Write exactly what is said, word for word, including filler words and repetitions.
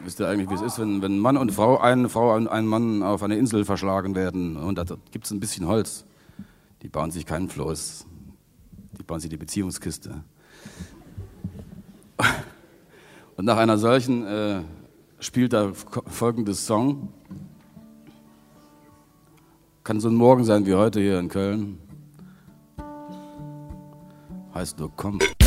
Wisst ihr eigentlich, wie es ist, wenn, wenn Mann und Frau, eine Frau und ein Mann auf eine Insel verschlagen werden und da gibt es ein bisschen Holz. Die bauen sich keinen Floß, die bauen sich die Beziehungskiste. Und nach einer solchen äh, spielt da folgendes Song. Kann so ein Morgen sein wie heute hier in Köln. Heißt nur komm.